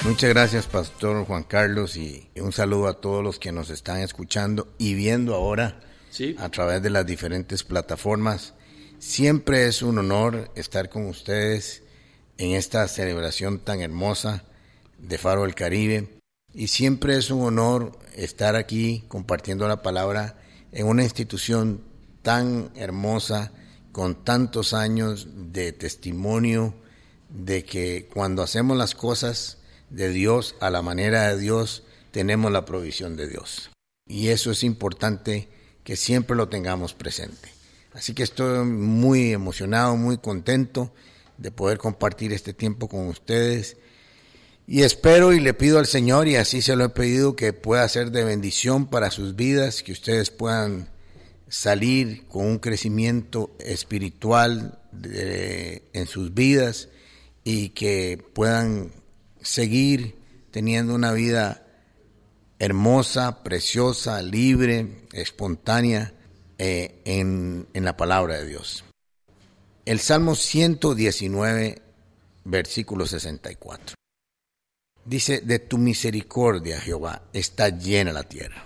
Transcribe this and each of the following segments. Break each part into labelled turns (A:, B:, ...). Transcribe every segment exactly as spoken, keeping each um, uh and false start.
A: Muchas gracias, Pastor Juan Carlos, y un saludo a todos los que nos están escuchando y viendo ahora sí. a través de las diferentes plataformas. Siempre es un honor estar con ustedes en esta celebración tan hermosa de Faro del Caribe, y siempre es un honor estar aquí compartiendo la palabra en una institución tan hermosa, con tantos años de testimonio de que cuando hacemos las cosas de Dios a la manera de Dios, tenemos la provisión de Dios. Y eso es importante que siempre lo tengamos presente. Así que estoy muy emocionado, muy contento de poder compartir este tiempo con ustedes. Y espero y le pido al Señor, y así se lo he pedido, que pueda ser de bendición para sus vidas, que ustedes puedan salir con un crecimiento espiritual de, en sus vidas, y que puedan seguir teniendo una vida hermosa, preciosa, libre, espontánea eh, en, en la palabra de Dios. El Salmo ciento diecinueve, versículo sesenta y cuatro. Dice: de tu misericordia, Jehová, está llena la tierra.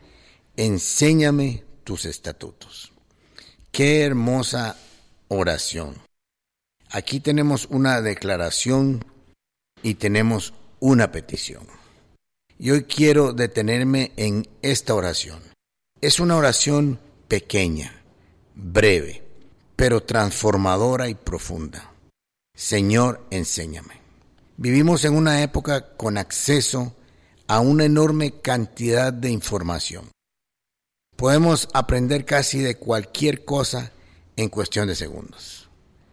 A: Enséñame tus estatutos. Qué hermosa oración. Aquí tenemos una declaración y tenemos una petición. Y hoy quiero detenerme en esta oración. Es una oración pequeña, breve, pero transformadora y profunda. Señor, enséñame. Vivimos en una época con acceso a una enorme cantidad de información. Podemos aprender casi de cualquier cosa en cuestión de segundos.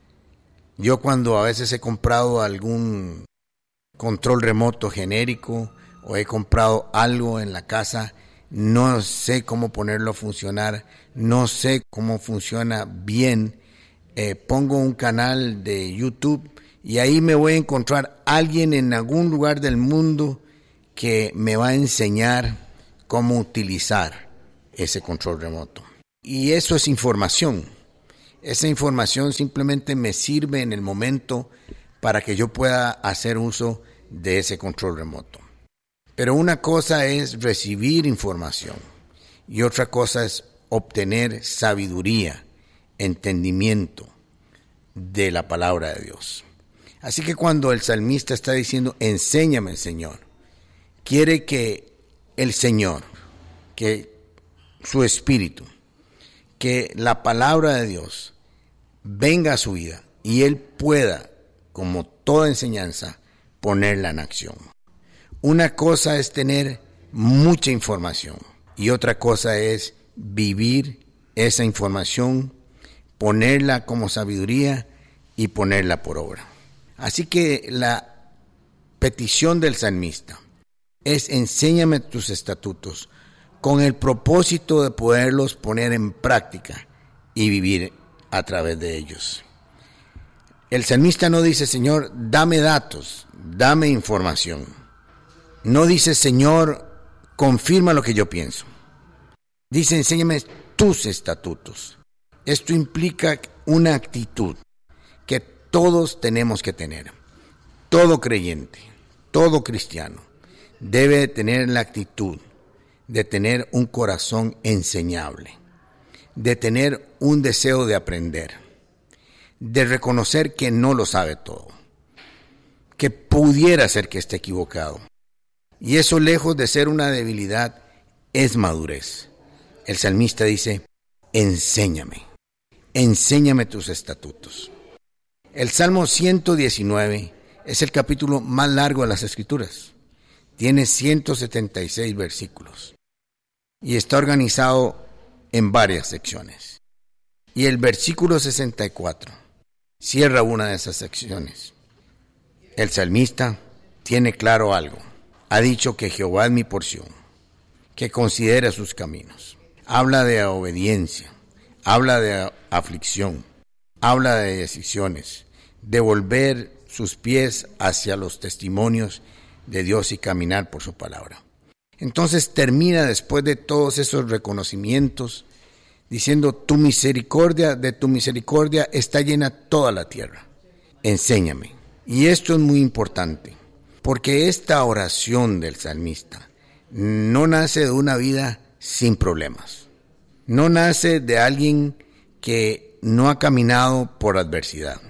A: Yo cuando a veces he comprado algún control remoto genérico o he comprado algo en la casa, no sé cómo ponerlo a funcionar, no sé cómo funciona bien. Eh, pongo un canal de YouTube y ahí me voy a encontrar alguien en algún lugar del mundo que me va a enseñar cómo utilizar ese control remoto. Y eso es información. Esa información simplemente me sirve en el momento para que yo pueda hacer uso de ese control remoto. Pero una cosa es recibir información y otra cosa es obtener sabiduría, entendimiento de la palabra de Dios. Así que cuando el salmista está diciendo, enséñame, Señor, quiere que el Señor, que su Espíritu, que la palabra de Dios venga a su vida y él pueda, como toda enseñanza, ponerla en acción. Una cosa es tener mucha información y otra cosa es vivir esa información, ponerla como sabiduría y ponerla por obra. Así que la petición del salmista es: enséñame tus estatutos, con el propósito de poderlos poner en práctica y vivir a través de ellos. El salmista no dice, Señor, dame datos, dame información. No dice, Señor, confirma lo que yo pienso. Dice, enséñame tus estatutos. Esto implica una actitud que todos tenemos que tener. Todo creyente, todo cristiano debe tener la actitud de tener un corazón enseñable, de tener un deseo de aprender, de reconocer que no lo sabe todo, que pudiera ser que esté equivocado. Y eso, lejos de ser una debilidad, es madurez. El salmista dice, enséñame, enséñame tus estatutos. El Salmo ciento diecinueve es el capítulo más largo de las Escrituras. Tiene ciento setenta y seis versículos y está organizado en varias secciones. Y el versículo sesenta y cuatro cierra una de esas secciones. El salmista tiene claro algo. Ha dicho que Jehová es mi porción, que considera sus caminos. Habla de obediencia, habla de aflicción, habla de decisiones, de volver sus pies hacia los testimonios de Dios y caminar por su palabra. Entonces termina, después de todos esos reconocimientos, diciendo, tu misericordia, de tu misericordia está llena toda la tierra. Enséñame. Y esto es muy importante, Porque esta oración del salmista no nace de una vida sin problemas. No nace de alguien que no ha caminado por adversidad.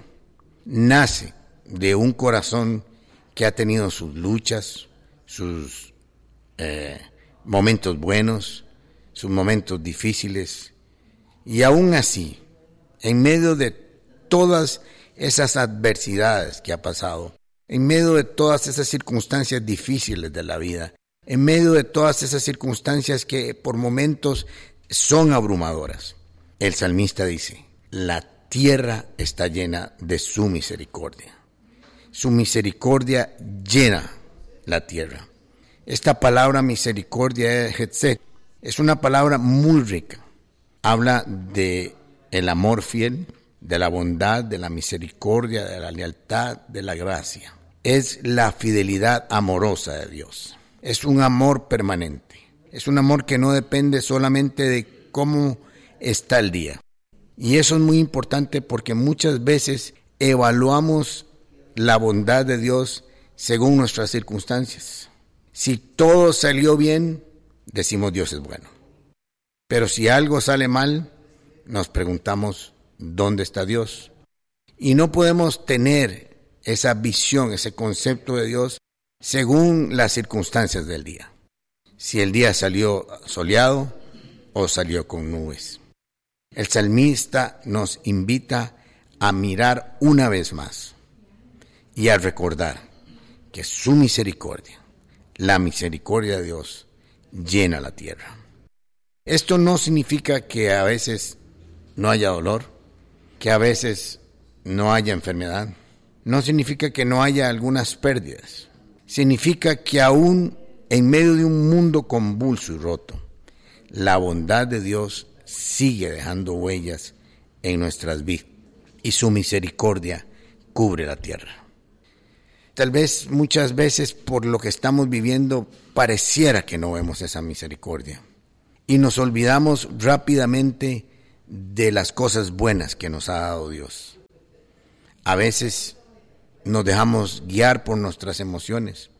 A: Nace de un corazón que ha tenido sus luchas, sus eh, momentos buenos, sus momentos difíciles. Y aún así, en medio de todas esas adversidades que ha pasado, en medio de todas esas circunstancias difíciles de la vida, en medio de todas esas circunstancias que por momentos son abrumadoras, el salmista dice: la tierra está llena de su misericordia. Su misericordia llena la tierra. Esta palabra misericordia, Hesed, es una palabra muy rica. Habla de el amor fiel, de la bondad, de la misericordia, de la lealtad, de la gracia. Es la fidelidad amorosa de Dios. Es un amor permanente. Es un amor que no depende solamente de cómo está el día. Y eso es muy importante porque muchas veces evaluamos la bondad de Dios según nuestras circunstancias. Si todo salió bien, decimos Dios es bueno. Pero si algo sale mal, nos preguntamos ¿dónde está Dios? Y no podemos tener esa visión, ese concepto de Dios según las circunstancias del día. Si el día salió soleado o salió con nubes. El salmista nos invita a mirar una vez más y a recordar que su misericordia, la misericordia de Dios, llena la tierra. Esto no significa que a veces no haya dolor, que a veces no haya enfermedad. No significa que no haya algunas pérdidas. Significa que aún en medio de un mundo convulso y roto, la bondad de Dios sigue dejando huellas en nuestras vidas y su misericordia cubre la tierra. Tal vez muchas veces por lo que estamos viviendo pareciera que no vemos esa misericordia y nos olvidamos rápidamente de las cosas buenas que nos ha dado Dios. A veces nos dejamos guiar por nuestras emociones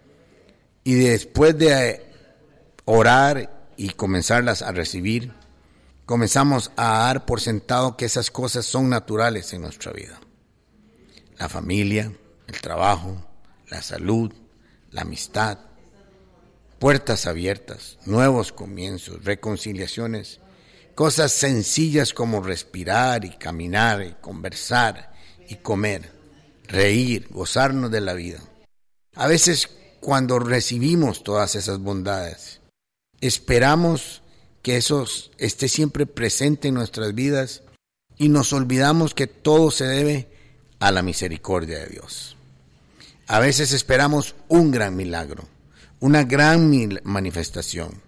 A: y después de orar y comenzarlas a recibir, comenzamos a dar por sentado que esas cosas son naturales en nuestra vida. La familia, el trabajo, la salud, la amistad, puertas abiertas, nuevos comienzos, reconciliaciones, cosas sencillas como respirar y caminar y conversar y comer, reír, gozarnos de la vida. A veces cuando recibimos todas esas bondades, esperamos que eso esté siempre presente en nuestras vidas y nos olvidamos que todo se debe a la misericordia de Dios. A veces esperamos un gran milagro, una gran manifestación,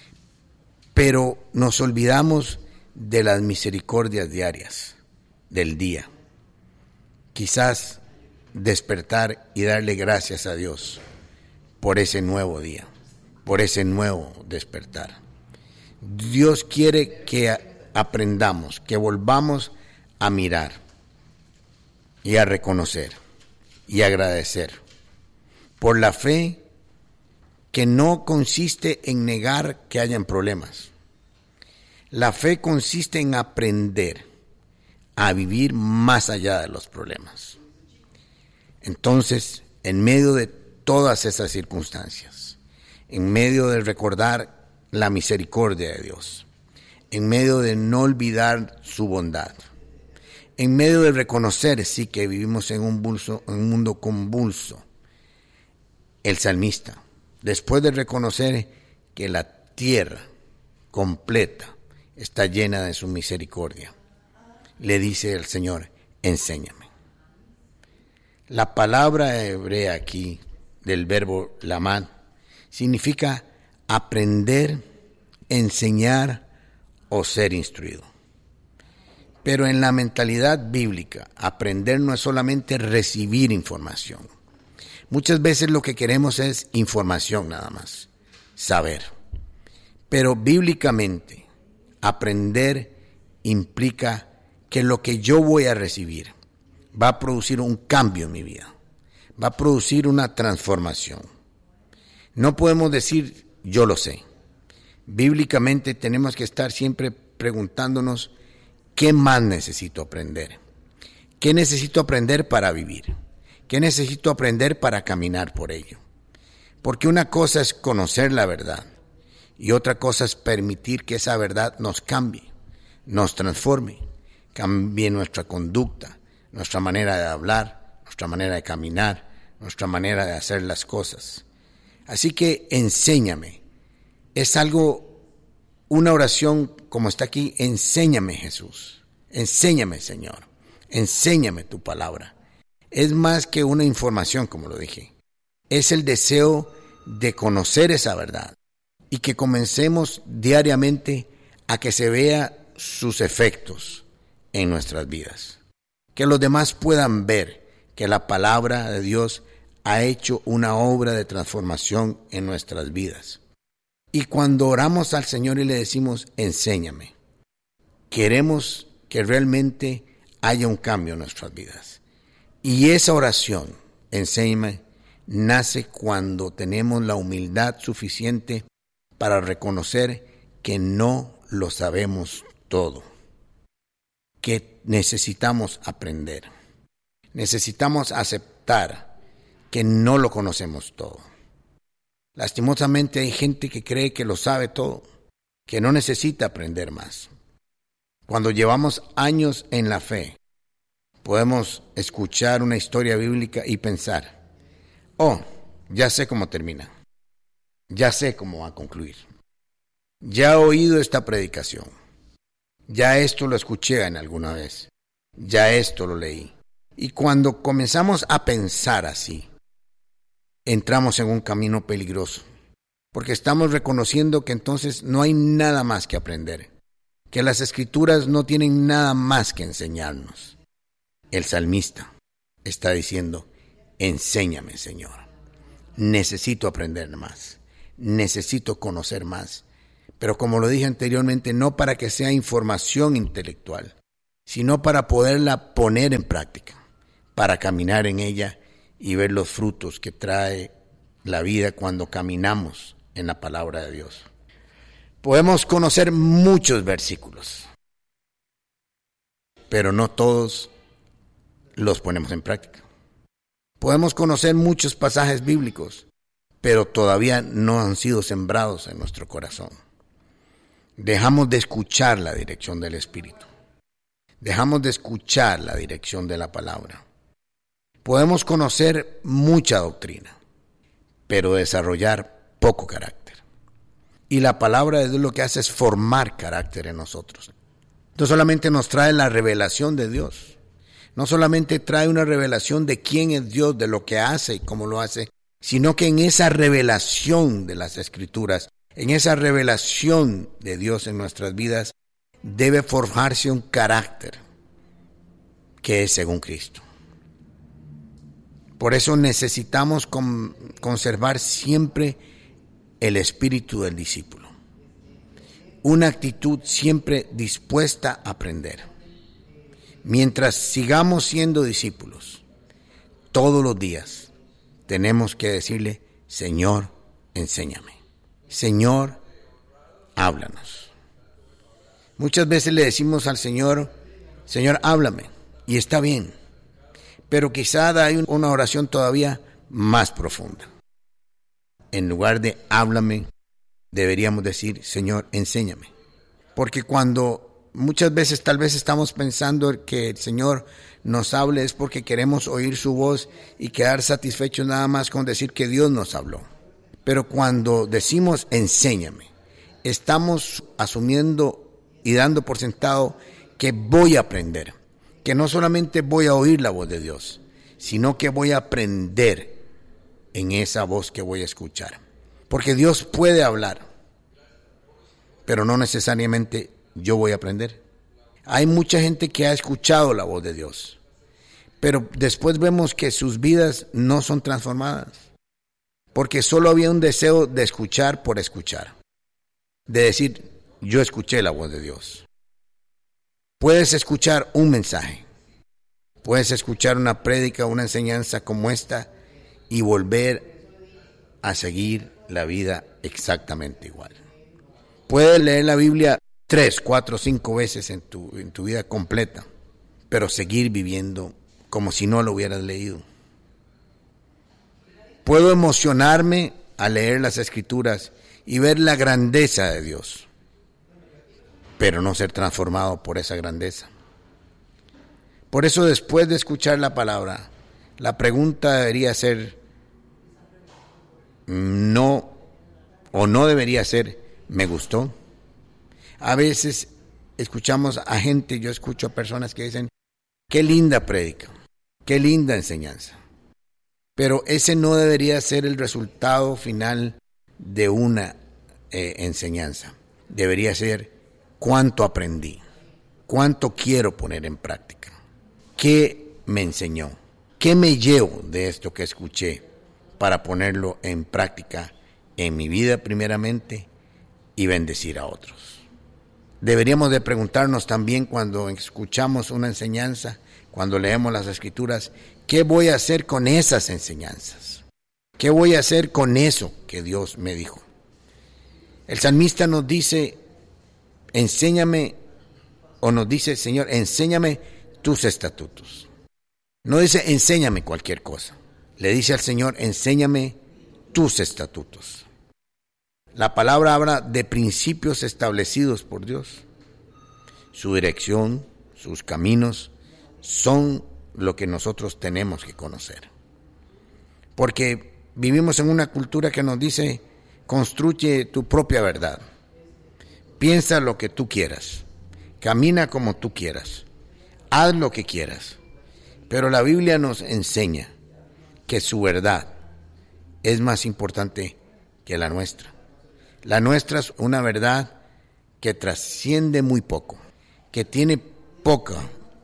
A: pero nos olvidamos de las misericordias diarias del día. Quizás despertar y darle gracias a Dios por ese nuevo día, por ese nuevo despertar. Dios quiere que aprendamos, que volvamos a mirar y a reconocer y agradecer por la fe que no consiste en negar que hayan problemas. La fe consiste en aprender a vivir más allá de los problemas. Entonces, en medio de todas esas circunstancias, en medio de recordar la misericordia de Dios, en medio de no olvidar su bondad, en medio de reconocer sí que vivimos en un, bulso, en un mundo convulso, el salmista, después de reconocer que la tierra completa está llena de su misericordia, le dice al Señor: enséñame. La palabra hebrea aquí del verbo lamad significa aprender, enseñar o ser instruido. Pero en la mentalidad bíblica, aprender no es solamente recibir información. Muchas veces lo que queremos es información nada más, saber. Pero bíblicamente, aprender implica que lo que yo voy a recibir va a producir un cambio en mi vida, va a producir una transformación. No podemos decir yo lo sé. Bíblicamente tenemos que estar siempre preguntándonos ¿qué más necesito aprender? ¿Qué necesito aprender para vivir? ¿Qué necesito aprender para caminar por ello? Porque una cosa es conocer la verdad y otra cosa es permitir que esa verdad nos cambie, nos transforme, cambie nuestra conducta, nuestra manera de hablar, nuestra manera de caminar, nuestra manera de hacer las cosas. Así que enséñame. Es algo, una oración como está aquí, enséñame Jesús, enséñame Señor, enséñame tu palabra. Es más que una información, como lo dije, es el deseo de conocer esa verdad y que comencemos diariamente a que se vea sus efectos en nuestras vidas. Que los demás puedan ver que la palabra de Dios ha hecho una obra de transformación en nuestras vidas. Y cuando oramos al Señor y le decimos, enséñame, queremos que realmente haya un cambio en nuestras vidas. Y esa oración, enséñame, nace cuando tenemos la humildad suficiente para reconocer que no lo sabemos todo, que necesitamos aprender, necesitamos aceptar que no lo conocemos todo. Lastimosamente hay gente que cree que lo sabe todo, que no necesita aprender más. Cuando llevamos años en la fe, podemos escuchar una historia bíblica y pensar, oh, ya sé cómo termina, ya sé cómo va a concluir, ya he oído esta predicación, ya esto lo escuché en alguna vez, ya esto lo leí. Y cuando comenzamos a pensar así, entramos en un camino peligroso, porque estamos reconociendo que entonces no hay nada más que aprender, que las Escrituras no tienen nada más que enseñarnos. El salmista está diciendo, enséñame Señor, necesito aprender más, necesito conocer más, pero como lo dije anteriormente, no para que sea información intelectual, sino para poderla poner en práctica, para caminar en ella y ver los frutos que trae la vida cuando caminamos en la palabra de Dios. Podemos conocer muchos versículos, pero no todos los ponemos en práctica. Podemos conocer muchos pasajes bíblicos, pero todavía no han sido sembrados en nuestro corazón. Dejamos de escuchar la dirección del Espíritu. Dejamos de escuchar la dirección de la palabra. Podemos conocer mucha doctrina, pero desarrollar poco carácter. Y la palabra de Dios lo que hace es formar carácter en nosotros. No solamente nos trae la revelación de Dios, no solamente trae una revelación de quién es Dios, de lo que hace y cómo lo hace, sino que en esa revelación de las Escrituras, en esa revelación de Dios en nuestras vidas, debe forjarse un carácter que es según Cristo. Por eso necesitamos con, conservar siempre el espíritu del discípulo. Una actitud siempre dispuesta a aprender. Mientras sigamos siendo discípulos, todos los días tenemos que decirle, Señor, enséñame. Señor, háblanos. Muchas veces le decimos al Señor, Señor, háblame, y está bien. Pero quizá hay una oración todavía más profunda. En lugar de háblame, deberíamos decir, Señor, enséñame. Porque cuando muchas veces tal vez estamos pensando que el Señor nos hable es porque queremos oír su voz y quedar satisfechos nada más con decir que Dios nos habló. Pero cuando decimos enséñame, estamos asumiendo y dando por sentado que voy a aprender. Que no solamente voy a oír la voz de Dios, sino que voy a aprender en esa voz que voy a escuchar. Porque Dios puede hablar, pero no necesariamente yo voy a aprender. Hay mucha gente que ha escuchado la voz de Dios, pero después vemos que sus vidas no son transformadas, porque solo había un deseo de escuchar por escuchar, de decir, yo escuché la voz de Dios. Puedes escuchar un mensaje, puedes escuchar una prédica, una enseñanza como esta y volver a seguir la vida exactamente igual. Puedes leer la Biblia tres, cuatro, cinco veces en tu, en tu vida completa, pero seguir viviendo como si no lo hubieras leído. Puedo emocionarme al leer las Escrituras y ver la grandeza de Dios, pero no ser transformado por esa grandeza. Por eso, después de escuchar la palabra, la pregunta debería ser no, o no debería ser ¿me gustó? A veces escuchamos a gente, yo escucho a personas que dicen qué linda prédica, qué linda enseñanza. Pero ese no debería ser el resultado final de una eh, enseñanza. Debería ser cuánto aprendí, cuánto quiero poner en práctica, qué me enseñó, qué me llevo de esto que escuché para ponerlo en práctica en mi vida primeramente y bendecir a otros. Deberíamos de preguntarnos también cuando escuchamos una enseñanza, cuando leemos las Escrituras, ¿qué voy a hacer con esas enseñanzas? ¿Qué voy a hacer con eso que Dios me dijo? El salmista nos dice, enséñame, o nos dice, Señor, enséñame tus estatutos. No dice, enséñame cualquier cosa. Le dice al Señor, enséñame tus estatutos. La palabra habla de principios establecidos por Dios. Su dirección, sus caminos, son lo que nosotros tenemos que conocer. Porque vivimos en una cultura que nos dice, construye tu propia verdad. Piensa lo que tú quieras. Camina como tú quieras. Haz lo que quieras. Pero la Biblia nos enseña que su verdad es más importante que la nuestra. La nuestra es una verdad que trasciende muy poco, que tiene poca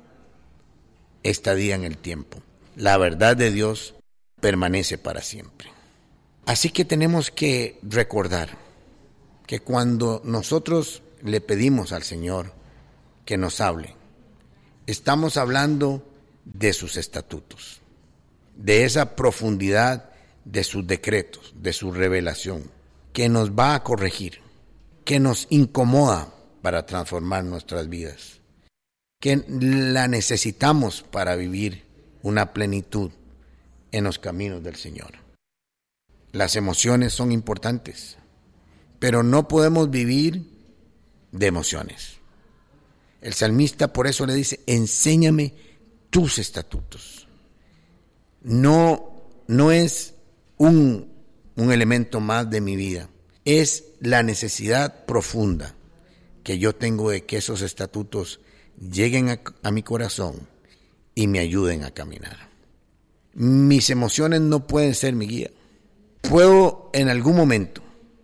A: estadía en el tiempo. La verdad de Dios permanece para siempre. Así que tenemos que recordar que cuando nosotros le pedimos al Señor que nos hable, estamos hablando de sus estatutos, de esa profundidad de sus decretos, de su revelación, que nos va a corregir, que nos incomoda para transformar nuestras vidas, que la necesitamos para vivir una plenitud en los caminos del Señor. Las emociones son importantes, pero no podemos vivir de emociones. El salmista por eso le dice, enséñame tus estatutos. No, no es un, un elemento más de mi vida, es la necesidad profunda que yo tengo de que esos estatutos lleguen a, a mi corazón y me ayuden a caminar. Mis emociones no pueden ser mi guía. Puedo en algún momento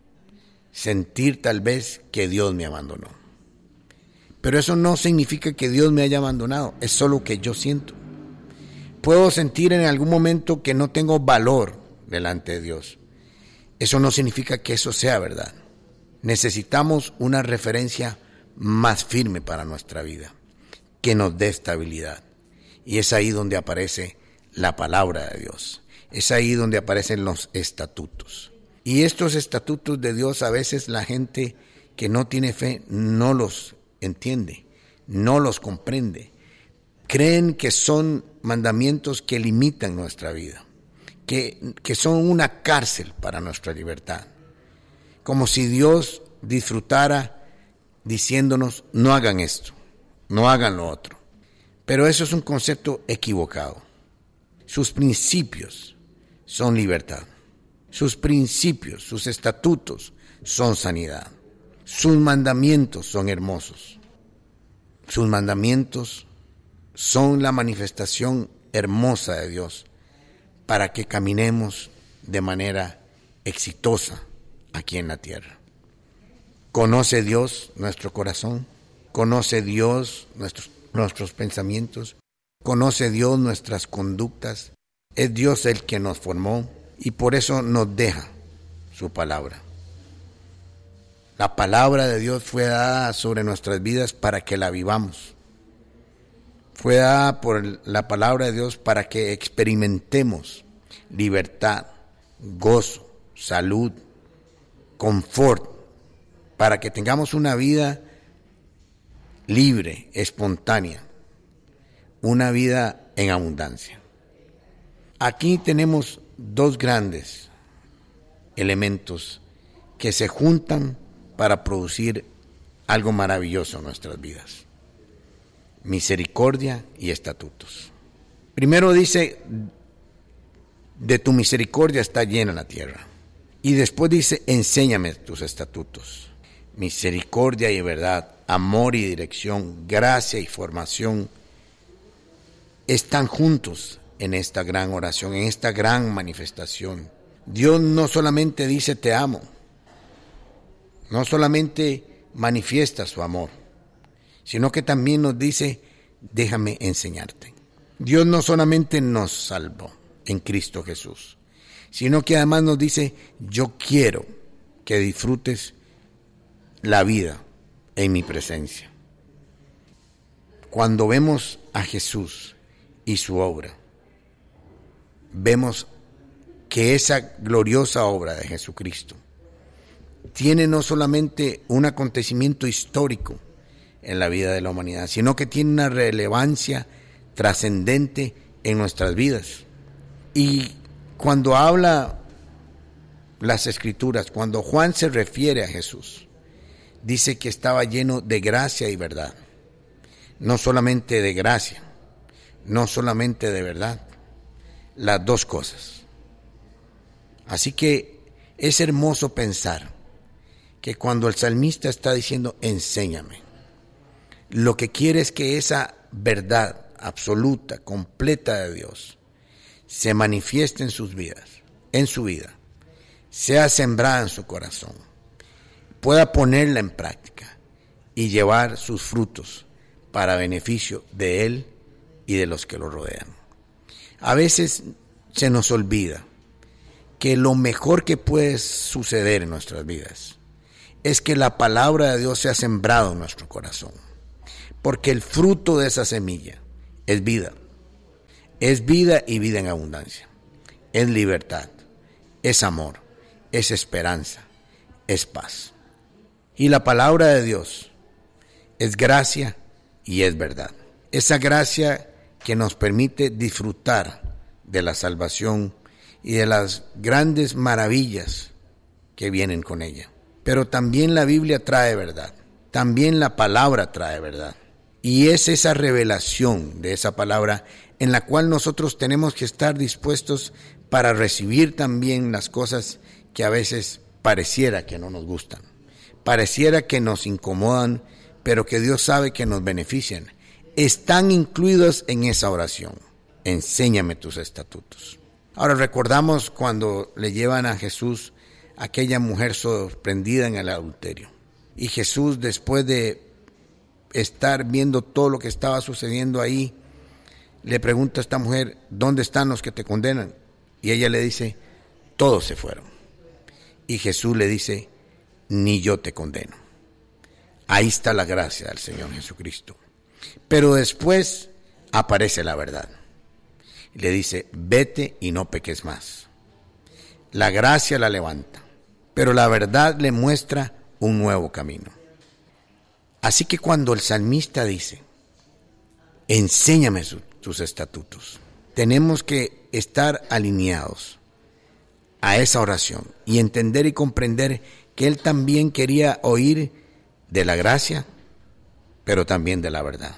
A: sentir tal vez que Dios me abandonó. Pero eso no significa que Dios me haya abandonado, es solo que yo siento. Puedo sentir en algún momento que no tengo valor delante de Dios. Eso no significa que eso sea verdad. Necesitamos una referencia más firme para nuestra vida, que nos dé estabilidad. Y es ahí donde aparece la palabra de Dios. Es ahí donde aparecen los estatutos. Y estos estatutos de Dios a veces la gente que no tiene fe no los entiende, no los comprende. Creen que son mandamientos que limitan nuestra vida, que, que son una cárcel para nuestra libertad. Como si Dios disfrutara diciéndonos, no hagan esto, no hagan lo otro. Pero eso es un concepto equivocado. Sus principios son libertad. Sus principios, sus estatutos son sanidad. Sus mandamientos son hermosos. Sus mandamientos son la manifestación hermosa de Dios para que caminemos de manera exitosa aquí en la tierra. ¿Conoce Dios nuestro corazón? ¿Conoce Dios nuestros, nuestros pensamientos? ¿Conoce Dios nuestras conductas? Es Dios el que nos formó y por eso nos deja su palabra. La palabra de Dios fue dada sobre nuestras vidas para que la vivamos. Fue dada por la palabra de Dios para que experimentemos libertad, gozo, salud, confort, para que tengamos una vida libre, espontánea, una vida en abundancia. Aquí tenemos dos grandes elementos que se juntan para producir algo maravilloso en nuestras vidas: misericordia y estatutos. Primero dice, de tu misericordia está llena la tierra. Y después dice, enséñame tus estatutos. Misericordia y verdad, amor y dirección, gracia y formación están juntos en esta gran oración, en esta gran manifestación. Dios no solamente dice te amo, no solamente manifiesta su amor, sino que también nos dice déjame enseñarte. Dios no solamente nos salvó en Cristo Jesús, sino que además nos dice yo quiero que disfrutes la vida en mi presencia. Cuando vemos a Jesús y su obra, vemos que esa gloriosa obra de Jesucristo tiene no solamente un acontecimiento histórico en la vida de la humanidad, sino que tiene una relevancia trascendente en nuestras vidas. Y cuando habla las Escrituras, cuando Juan se refiere a Jesús, dice que estaba lleno de gracia y verdad. No solamente de gracia, no solamente de verdad, las dos cosas. Así que es hermoso pensar que cuando el salmista está diciendo enséñame, lo que quiere es que esa verdad absoluta, completa de Dios, se manifieste en sus vidas, en su vida, sea sembrada en su corazón, pueda ponerla en práctica y llevar sus frutos para beneficio de él y de los que lo rodean. A veces se nos olvida que lo mejor que puede suceder en nuestras vidas es que la palabra de Dios sea sembrado en nuestro corazón, porque el fruto de esa semilla es vida, es vida y vida en abundancia, es libertad, es amor, es esperanza, es paz. Y la palabra de Dios es gracia y es verdad. Esa gracia que nos permite disfrutar de la salvación y de las grandes maravillas que vienen con ella. Pero también la Biblia trae verdad, también la palabra trae verdad. Y es esa revelación de esa palabra en la cual nosotros tenemos que estar dispuestos para recibir también las cosas que a veces pareciera que no nos gustan, pareciera que nos incomodan, pero que Dios sabe que nos benefician. Están incluidos en esa oración. Enséñame tus estatutos. Ahora recordamos cuando le llevan a Jesús a aquella mujer sorprendida en el adulterio. Y Jesús, después de estar viendo todo lo que estaba sucediendo ahí, le pregunta a esta mujer, ¿dónde están los que te condenan? Y ella le dice, todos se fueron. Y Jesús le dice, ni yo te condeno. Ahí está la gracia del Señor Jesucristo. Pero después aparece la verdad. Y le dice, vete y no peques más. La gracia la levanta, pero la verdad le muestra un nuevo camino. Así que cuando el salmista dice, enséñame su, tus estatutos, tenemos que estar alineados a esa oración y entender y comprender que él también quería oír de la gracia, pero también de la verdad.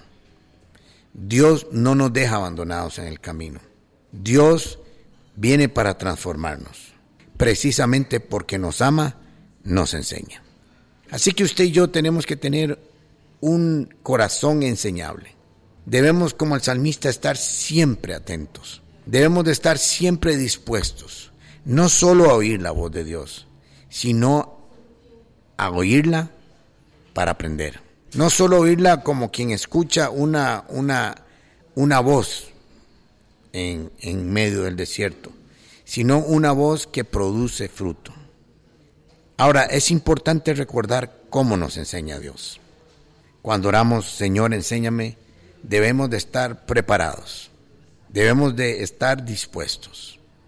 A: Dios no nos deja abandonados en el camino. Dios viene para transformarnos. Precisamente porque nos ama, nos enseña. Así que usted y yo tenemos que tener un corazón enseñable. Debemos, como el salmista, estar siempre atentos. Debemos de estar siempre dispuestos, no solo a oír la voz de Dios, sino a oírla para aprender. No solo oírla como quien escucha una, una, una voz en, en medio del desierto, sino una voz que produce fruto. Ahora, es importante recordar cómo nos enseña Dios. Cuando oramos, Señor, enséñame, debemos de estar preparados, debemos de estar dispuestos.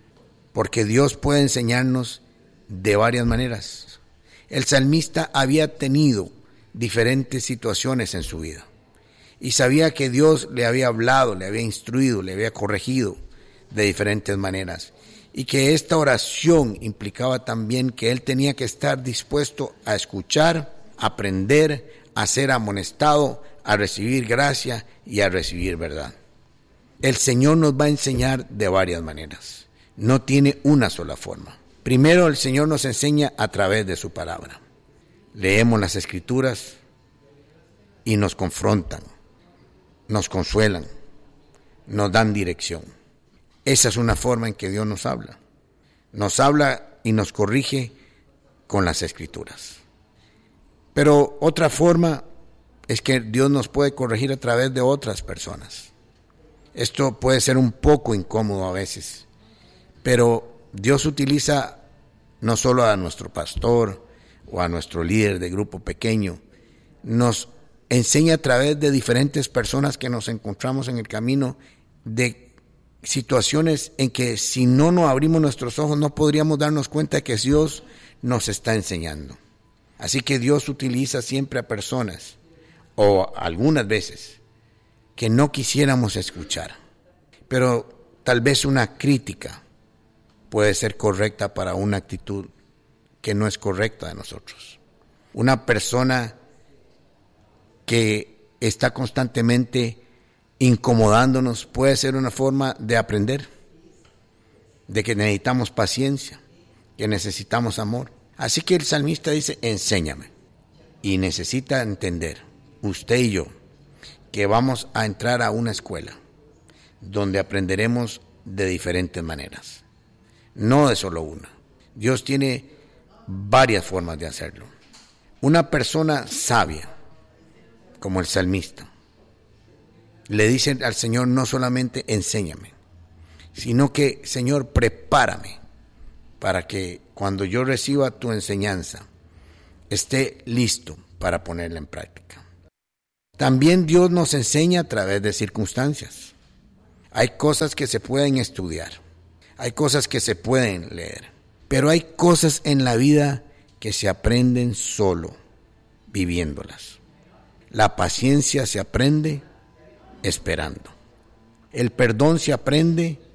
A: porque Dios puede enseñarnos de varias maneras. El salmista había tenido diferentes situaciones en su vida y sabía que Dios le había hablado, le había instruido, le había corregido de diferentes maneras, y que esta oración implicaba también que él tenía que estar dispuesto a escuchar, a aprender, a ser amonestado, a recibir gracia y a recibir verdad. El Señor nos va a enseñar de varias maneras, no tiene una sola forma. Primero, el Señor nos enseña a través de su palabra. Leemos las Escrituras y nos confrontan, nos consuelan, nos dan dirección. Esa es una forma en que Dios nos habla. Nos habla y nos corrige con las Escrituras. Pero otra forma es que Dios nos puede corregir a través de otras personas. Esto puede ser un poco incómodo a veces, pero Dios utiliza no solo a nuestro pastor o a nuestro líder de grupo pequeño, nos enseña a través de diferentes personas que nos encontramos en el camino, de situaciones en que si no nos abrimos nuestros ojos no podríamos darnos cuenta que Dios nos está enseñando. Así que Dios utiliza siempre a personas, o algunas veces, que no quisiéramos escuchar, pero tal vez una crítica puede ser correcta para una actitud que no es correcta de nosotros. Una persona que está constantemente incomodándonos puede ser una forma de aprender, de que necesitamos paciencia, que necesitamos amor. Así que el salmista dice, enséñame. Y necesita entender, usted y yo, que vamos a entrar a una escuela donde aprenderemos de diferentes maneras, no de solo una. Dios tiene varias formas de hacerlo. Una persona sabia, como el salmista, le dice al Señor no solamente enséñame, sino que, Señor, prepárame para que cuando yo reciba tu enseñanza esté listo para ponerla en práctica. También Dios nos enseña a través de circunstancias. Hay cosas que se pueden estudiar, hay cosas que se pueden leer, pero hay cosas en la vida que se aprenden solo viviéndolas. La paciencia se aprende esperando. El perdón se aprende